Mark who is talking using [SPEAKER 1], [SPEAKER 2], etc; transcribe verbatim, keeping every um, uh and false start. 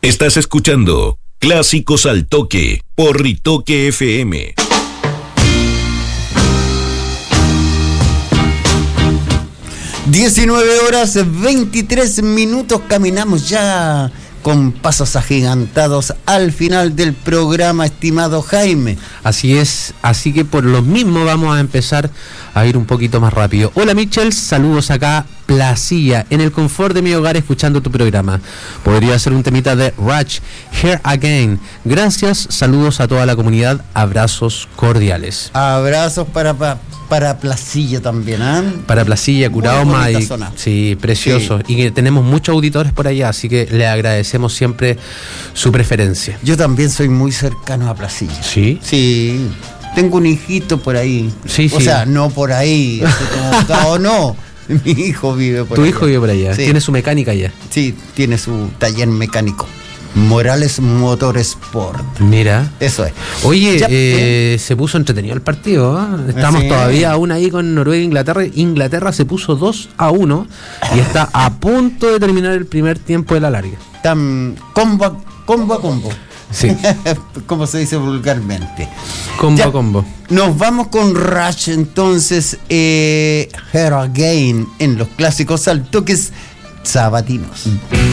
[SPEAKER 1] Estás escuchando Clásicos al Toque por Ritoque F M.
[SPEAKER 2] diecinueve horas veintitrés minutos, caminamos ya con pasos agigantados al final del programa, estimado Jaime.
[SPEAKER 3] Así es, así que por lo mismo vamos a empezar a ir un poquito más rápido. Hola Michelle, saludos acá, Placilla, en el confort de mi hogar escuchando tu programa. Podría ser un temita de Rush, Here Again. Gracias, saludos a toda la comunidad, abrazos cordiales.
[SPEAKER 2] Abrazos para... para Para Placilla también, ¿eh?
[SPEAKER 3] Para Placilla, Curaoma, y sí, precioso. Sí. Y que tenemos muchos auditores por allá, así que le agradecemos siempre su preferencia.
[SPEAKER 2] Yo también soy muy cercano a Placilla.
[SPEAKER 3] ¿Sí?
[SPEAKER 2] Sí. Tengo un hijito por ahí.
[SPEAKER 3] Sí,
[SPEAKER 2] o
[SPEAKER 3] sí.
[SPEAKER 2] sea, no por ahí, o no. Mi hijo vive por
[SPEAKER 3] allá.
[SPEAKER 2] Tu
[SPEAKER 3] hijo vive por allá.
[SPEAKER 2] Sí.
[SPEAKER 3] Tiene su mecánica allá.
[SPEAKER 2] Sí, tiene su taller mecánico. Morales Motorsport.
[SPEAKER 3] Mira.
[SPEAKER 2] Eso es.
[SPEAKER 3] Oye, ya, eh, se puso entretenido el partido, ¿eh? Estamos sí. todavía aún ahí con Noruega e Inglaterra. Inglaterra se puso dos a uno y está a punto de terminar el primer tiempo de la larga.
[SPEAKER 2] Están combo a combo. A combo.
[SPEAKER 3] Sí.
[SPEAKER 2] Como se dice vulgarmente.
[SPEAKER 3] Combo
[SPEAKER 2] ya,
[SPEAKER 3] a combo.
[SPEAKER 2] Nos vamos con Rush entonces. Eh, Here Again en los clásicos al toques sabatinos.